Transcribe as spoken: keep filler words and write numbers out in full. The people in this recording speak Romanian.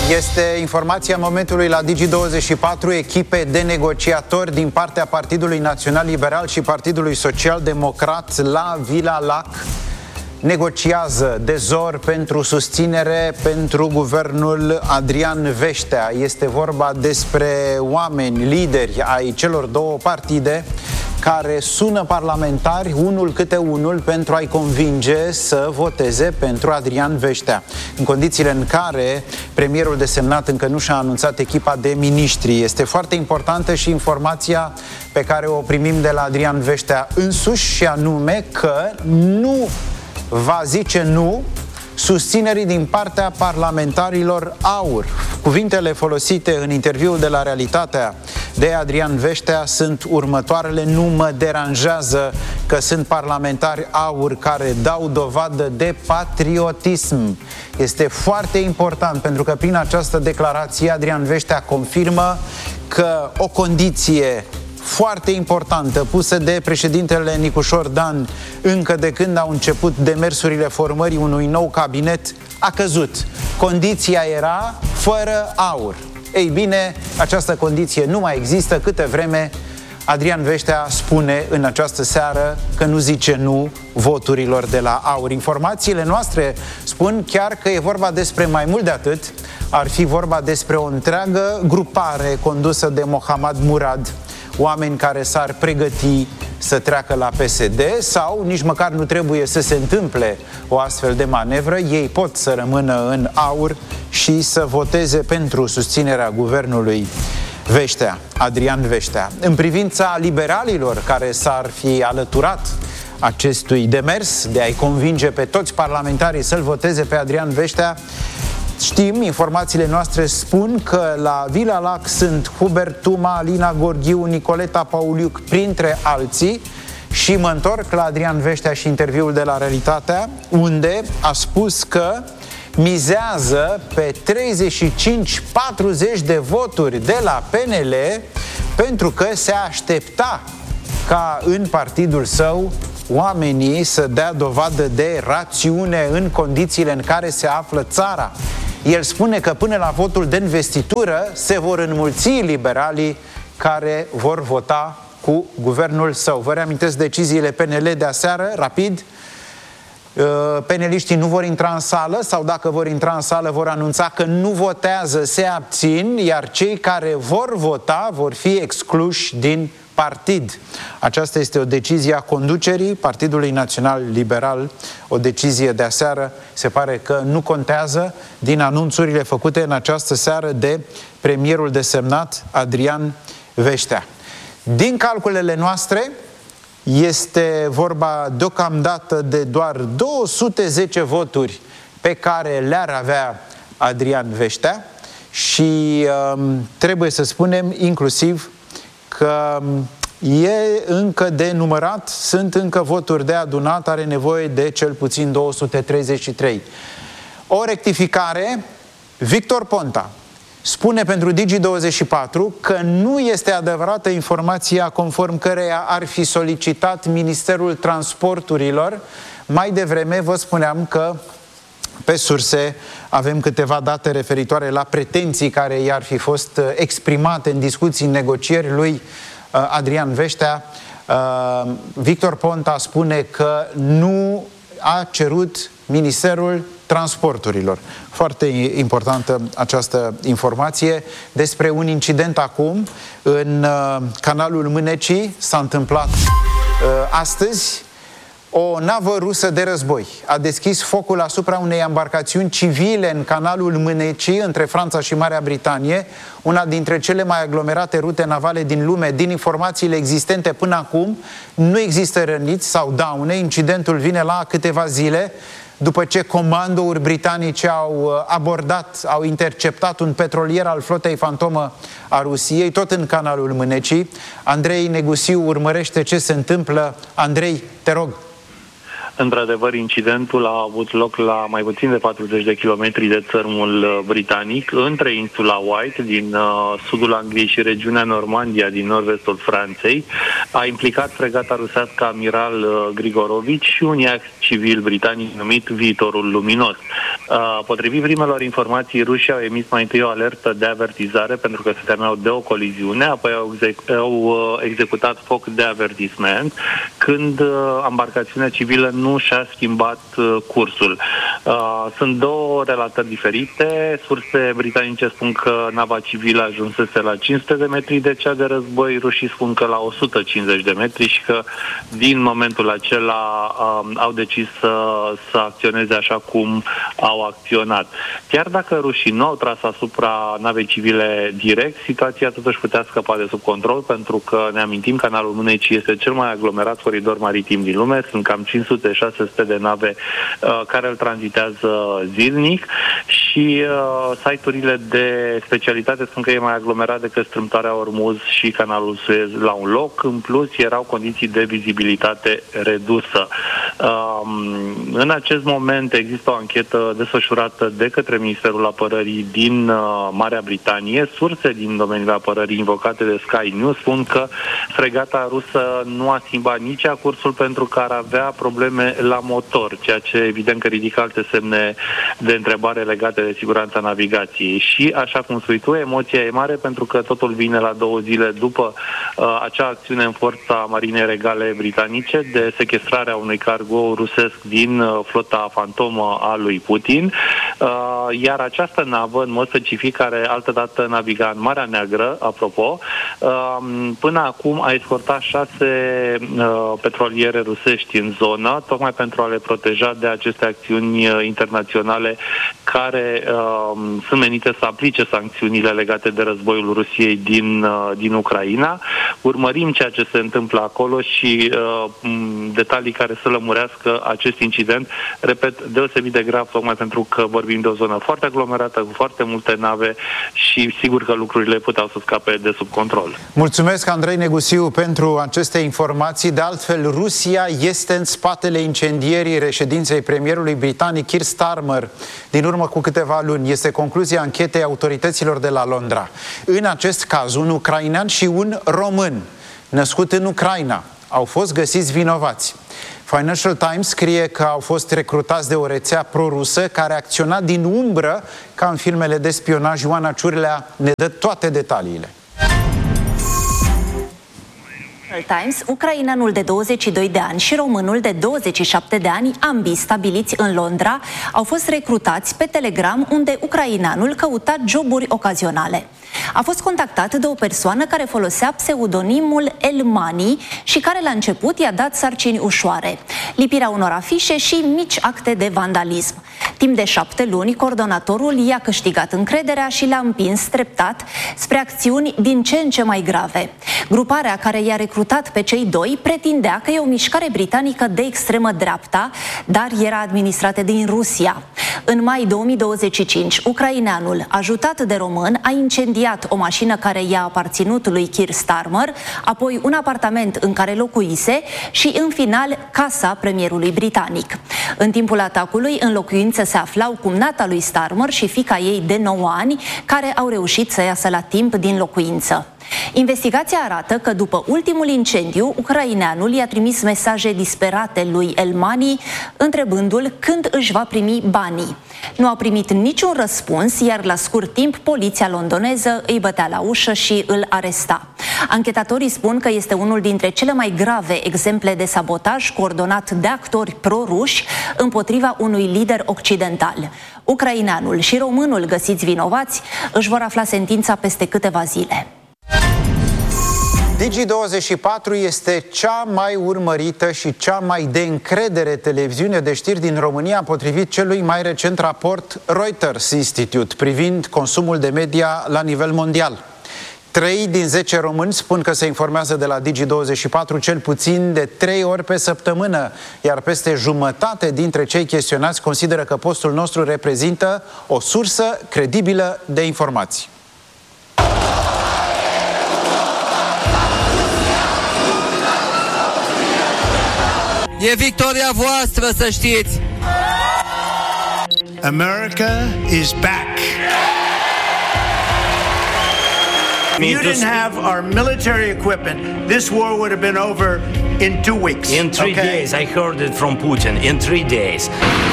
Este informația momentului la Digi douăzeci și patru. Echipe de negociatori din partea Partidului Național Liberal și Partidului Social Democrat la Vila Lac negociază de zor pentru susținere pentru guvernul Adrian Veștea. Este vorba despre oameni, lideri ai celor două partide care sună parlamentari, unul câte unul, pentru a-i convinge să voteze pentru Adrian Veștea. În condițiile în care premierul desemnat încă nu și-a anunțat echipa de miniștri. Este foarte importantă și informația pe care o primim de la Adrian Veștea însuși, și anume că nu va zice nu susținerii din partea parlamentarilor AUR. Cuvintele folosite în interviul de la Realitatea de Adrian Veștea sunt următoarele: nu mă deranjează că sunt parlamentari AUR care dau dovadă de patriotism. Este foarte important, pentru că prin această declarație Adrian Veștea confirmă că o condiție foarte importantă pusă de președintele Nicușor Dan încă de când au început demersurile formării unui nou cabinet a căzut. Condiția era fără AUR. Ei bine, această condiție nu mai există câte vreme Adrian Veștea spune în această seară că nu zice nu voturilor de la AUR. Informațiile noastre spun chiar că e vorba despre mai mult de atât. Ar fi vorba despre o întreagă grupare condusă de Mohamed Murad, oameni care s-ar pregăti să treacă la P S D, sau nici măcar nu trebuie să se întâmple o astfel de manevră. Ei pot să rămână în AUR și să voteze pentru susținerea guvernului Veștea, Adrian Veștea. În privința liberalilor care s-ar fi alăturat acestui demers de a-i convinge pe toți parlamentarii să-l voteze pe Adrian Veștea, știm, informațiile noastre spun că la Vila Lac sunt Hubert Tuma, Alina Gorghiu, Nicoleta Pauliuc, printre alții. Și mă întorc la Adrian Veștea și interviul de la Realitatea, unde a spus că mizează pe treizeci și cinci patruzeci de voturi de la P N L, pentru că se aștepta ca în partidul său oamenii să dea dovadă de rațiune în condițiile în care se află țara. El spune că până la votul de investitură se vor înmulți liberalii care vor vota cu guvernul său. Vă reamintesc deciziile P N L de aseară, rapid. Peneliștii nu vor intra în sală, sau dacă vor intra în sală vor anunța că nu votează, se abțin, iar cei care vor vota vor fi excluși din partid. Aceasta este o decizie a conducerii Partidului Național Liberal, o decizie de aseară. Se pare că nu contează din anunțurile făcute în această seară de premierul desemnat Adrian Veștea. Din calculele noastre, este vorba deocamdată de doar două sute zece voturi pe care le-ar avea Adrian Veștea și um, trebuie să spunem inclusiv că e încă de numărat, sunt încă voturi de adunat, are nevoie de cel puțin două sute treizeci și trei. O rectificare: Victor Ponta spune pentru Digi douăzeci și patru că nu este adevărată informația conform căreia ar fi solicitat Ministerul Transporturilor. Mai devreme vă spuneam că pe surse avem câteva date referitoare la pretenții care i-ar fi fost exprimate în discuții, în negocieri lui Adrian Veștea. Victor Ponta spune că nu a cerut Ministerul Transporturilor. Foarte importantă această informație. Despre un incident acum în canalul Mânecii s-a întâmplat astăzi. O navă rusă de război a deschis focul asupra unei embarcațiuni civile în canalul Mânecii, între Franța și Marea Britanie, una dintre cele mai aglomerate rute navale din lume. Din informațiile existente până acum, nu există răniți sau daune. Incidentul vine la câteva zile după ce comandouri britanice au abordat, au interceptat un petrolier al flotei fantomă a Rusiei, tot în canalul Mânecii. Andrei Negusiu urmărește ce se întâmplă. Andrei, te rog. Într-adevăr, incidentul a avut loc la mai puțin de patruzeci de kilometri de țărmul britanic, între insula White, din uh, sudul Angliei, și regiunea Normandia, din nord-vestul Franței. A implicat fregata rusească Amiral uh, Grigorovici și un iaht civil britanic numit Viitorul Luminos. Potrivit primelor informații, rușii au emis mai întâi o alertă de avertizare pentru că se temeau de o coliziune, apoi au, exec- au executat foc de avertisment când embarcațiunea civilă nu și-a schimbat cursul. Sunt două relatări diferite. Surse britanice spun că nava civilă ajunsese la cinci sute de metri de cea de război, rușii spun că la o sută cincizeci de metri și că din momentul acela um, au decis să, să acționeze așa cum au acționat. Chiar dacă rușii nu au tras asupra navei civile direct, situația totuși putea scăpa de sub control, pentru că ne amintim, canalul Mânecii este cel mai aglomerat coridor maritim din lume, sunt cam cinci sute șase sute de nave uh, care îl tranzitează zilnic și uh, site-urile de specialitate spun că e mai aglomerat decât strâmtoarea Ormuz și canalul Suez la un loc. În plus, erau condiții de vizibilitate redusă. Um, în acest moment există o anchetă desfășurată de către Ministerul Apărării din uh, Marea Britanie. Surse din domeniul apărării invocate de Sky News spun că fregata rusă nu a schimbat nici a cursul pentru că ar avea probleme la motor, ceea ce evident că ridică alte semne de întrebare legate de siguranța navigației. Și, așa cum spui tu, emoția e mare pentru că totul vine la două zile după uh, acea acțiune în forța Marinei Regale britanice de sechestrarea unui cargo rusesc din uh, flota fantomă a lui Putin, uh, iar această navă, în mod specific, care altădată naviga în Marea Neagră, apropo, uh, până acum a escortat șase uh, petroliere rusești în zonă, tocmai pentru a le proteja de aceste acțiuni uh, internaționale care uh, sunt menite să aplice sancțiunile legate de războiul Rusiei din, uh, din Ucraina. Urmărim ceea ce se întâmplă acolo și uh, detalii care să lămurească acest incident, repet, deosebit de grav, tocmai pentru că vorbim de o zonă foarte aglomerată, cu foarte multe nave și sigur că lucrurile puteau să scape de sub control. Mulțumesc, Andrei Negusiu, pentru aceste informații. De altfel, Rusia este în spatele incendierii reședinței premierului britanic Keir Starmer din urmă cu câteva luni. Este concluzia anchetei autorităților de la Londra. În acest caz, un ucrainean și un român născut în Ucraina au fost găsiți vinovați. Financial Times scrie că au fost recrutați de o rețea pro-rusă care a acționat din umbră ca în filmele de spionaj. Ioana Ciurlea ne dă toate detaliile. Times, ucraineanul de douăzeci și doi de ani și românul de douăzeci și șapte de ani, ambii stabiliți în Londra, au fost recrutați pe Telegram, unde ucraineanul căuta joburi ocazionale. A fost contactat de o persoană care folosea pseudonimul Elmani și care la început i-a dat sarcini ușoare, lipirea unor afișe și mici acte de vandalism. Timp de șapte luni, coordonatorul i-a câștigat încrederea și l-a împins treptat spre acțiuni din ce în ce mai grave. Gruparea care i-a recrutat pe cei doi pretindea că e o mișcare britanică de extremă dreapta, dar era administrată din Rusia. În mai două mii douăzeci și cinci, ucraineanul, ajutat de român, a incendiat o mașină care i-a aparținut lui Keir Starmer, apoi un apartament în care locuise și, în final, casa premierului britanic. În timpul atacului, în locuință se aflau cumnata lui Starmer și fiica ei de nouă ani, care au reușit să iasă la timp din locuință. Investigația arată că după ultimul incendiu, ucraineanul i-a trimis mesaje disperate lui Elmani, întrebându-l când își va primi banii. Nu a primit niciun răspuns, iar la scurt timp, poliția londoneză îi bătea la ușă și îl aresta. Anchetatorii spun că este unul dintre cele mai grave exemple de sabotaj coordonat de actori pro-ruși împotriva unui lider occidental. Ucraineanul și românul găsiți vinovați își vor afla sentința peste câteva zile. Digi douăzeci și patru este cea mai urmărită și cea mai de încredere televiziune de știri din România, potrivit celui mai recent raport Reuters Institute privind consumul de media la nivel mondial. Trei din zece români spun că se informează de la Digi douăzeci și patru cel puțin de trei ori pe săptămână, iar peste jumătate dintre cei chestionați consideră că postul nostru reprezintă o sursă credibilă de informații. E victoria voastră, să știți! America is back. If you didn't have our military equipment, this war would have been over in two weeks. In three okay? days, I heard it from Putin. In three days.